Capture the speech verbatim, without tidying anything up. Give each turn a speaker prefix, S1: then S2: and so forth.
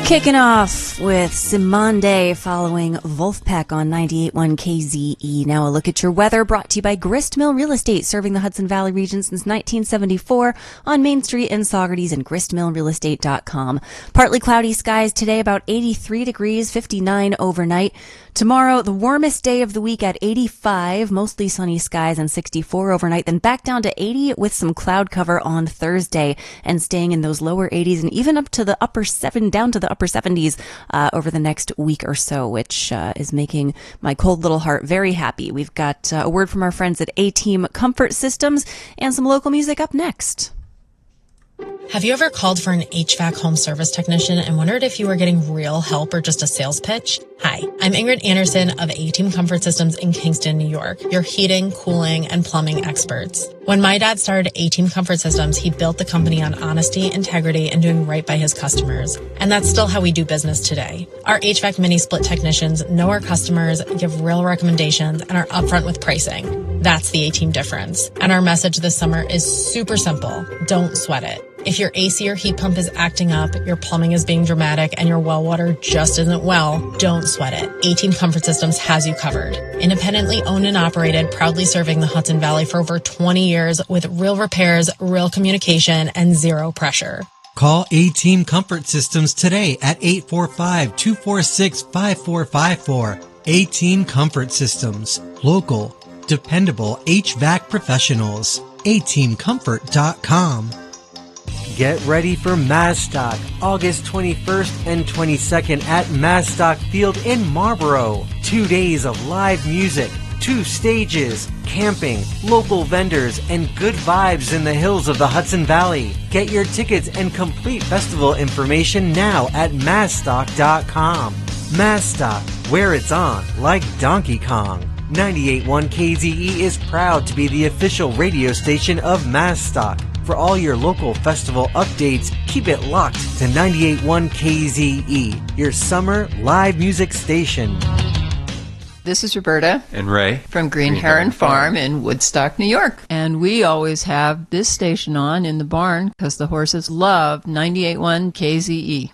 S1: Kicking off with Simande following Wolfpack on ninety-eight point one K Z E. Now a look at your weather brought to you by Grist Mill Real Estate, serving the Hudson Valley region since nineteen seventy-four on Main Street in Saugerties and grist mill real estate dot com. Partly cloudy skies today, about eighty-three degrees, fifty-nine overnight. Tomorrow, the warmest day of the week at eighty-five, mostly sunny skies and sixty-four overnight, then back down to eighty with some cloud cover on Thursday and staying in those lower eighties and even up to the upper seven, down to the upper seventies uh, over the next week or so, which uh, is making my cold little heart very happy. We've got uh, a word from our friends at A-Team Comfort Systems and some local music up next.
S2: Have you ever called for an H V A C home service technician and wondered if you were getting real help or just a sales pitch? Hi, I'm Ingrid Anderson of A-Team Comfort Systems in Kingston, New York, your heating, cooling, and plumbing experts. When my dad started A-Team Comfort Systems, he built the company on honesty, integrity, and doing right by his customers. And that's still how we do business today. Our H V A C mini-split technicians know our customers, give real recommendations, and are upfront with pricing. That's the A-Team difference. And our message this summer is super simple. Don't sweat it. If your A C or heat pump is acting up, your plumbing is being dramatic, and your well water just isn't well, don't sweat it. A-Team Comfort Systems has you covered. Independently owned and operated, proudly serving the Hudson Valley for over twenty years with real repairs, real communication, and zero pressure.
S3: Call A-Team Comfort Systems today at eight four five, two four six, five four five four. A-Team Comfort Systems. Local, dependable H V A C professionals. A team comfort dot com.
S4: Get ready for Mazstock, August twenty-first and twenty-second at Mazstock Field in Marlboro. Two days of live music, two stages, camping, local vendors, and good vibes in the hills of the Hudson Valley. Get your tickets and complete festival information now at Mazstock dot com. Mazstock, where it's on like Donkey Kong. ninety-eight point one K Z E is proud to be the official radio station of Mazstock. For all your local festival updates, keep it locked to ninety-eight point one K Z E, your summer live music station.
S5: This is Roberta
S6: and Ray
S5: from Green, Green Heron, Heron Farm in Woodstock, New York. And we always have this station on in the barn because the horses love ninety-eight point one K Z E.